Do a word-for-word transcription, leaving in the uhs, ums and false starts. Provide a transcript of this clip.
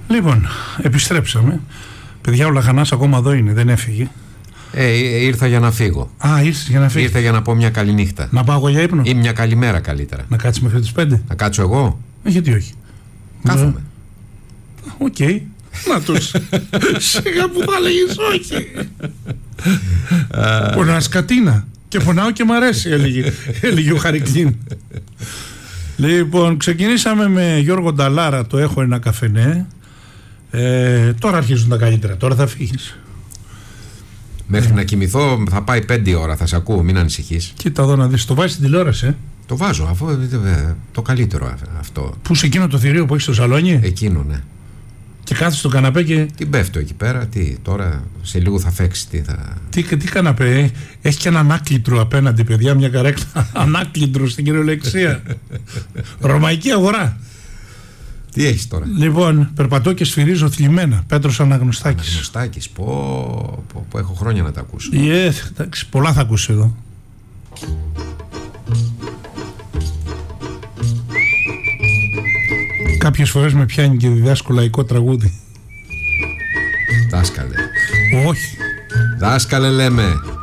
Λοιπόν, επιστρέψαμε. Παιδιά, ο Λαχανάς ακόμα εδώ είναι, δεν έφυγε. Ε, ήρθα για να φύγω. Α, ήρθες για να φύγει. Ήρθα για να πω μια καληνύχτα. Να πάω εγώ για ύπνο. Ή μια καλημέρα καλύτερα. Να κάτσεις μέχρι τις πέντε. Να κάτσω εγώ. Ε, γιατί όχι. Κάθομαι. Οκ. Okay. Να τους. Σιγά που θα έλεγες όχι. Πονά σκατίνα. Και πονάω και μ' αρέσει, έλεγε, έλεγε ο Χαρικλίν. Λοιπόν, ξεκινήσαμε με Γιώργο Νταλάρα, το έχω ένα καφενέ. Ε, τώρα αρχίζουν τα καλύτερα, τώρα θα φύγεις. Μέχρι ε. να κοιμηθώ θα πάει πέντε ώρα, θα σε ακούω, μην ανησυχείς. Κοίτα εδώ να δεις, το βάζεις στην τηλεόραση, ε? Το βάζω, αφού το καλύτερο αυτό. Πού σε εκείνο το θηρίο που έχεις στο σαλόνι? Εκείνο, ναι. Και κάθεσαι στο καναπέ και... Τι πέφτω εκεί πέρα, τι, τώρα σε λίγο θα φέξει, τι θα... Τι, τι καναπέ, έχει και ένα ανάκλητρο απέναντι, παιδιά, μια καρέκλα ανάκλητρο στην κυριολεξία. Ρωμαϊκή αγορά. Τι έχεις τώρα? Λοιπόν, περπατώ και σφυρίζω θλιμμένα. Πέτρος Αναγνωστάκης. Αναγνωστάκης, πω, πω, πω, έχω χρόνια να τα ακούσω. Yeah, εντάξει, πολλά θα ακούσω εδώ. Κάποιες φορές με πιάνει και διδάσκω λαϊκό τραγούδι. Δάσκαλε. Όχι. Δάσκαλε λέμε.